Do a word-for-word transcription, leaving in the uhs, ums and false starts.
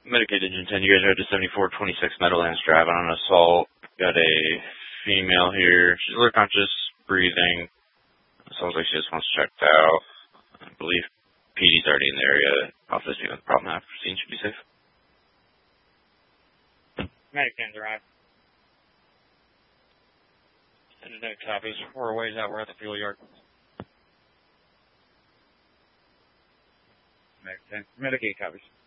Medicated Engine ten, you guys are at the seventy-four twenty-six Meadowlands Drive on an assault. Got a female here. She's a little conscious, breathing. Sounds like she just wants checked out. I believe P D's already in the area. Office with the problem after scene should be safe. Medic ten arrived. And the copies. We're a ways out. We're at the fuel yard. Medic ten. Medic eight copies.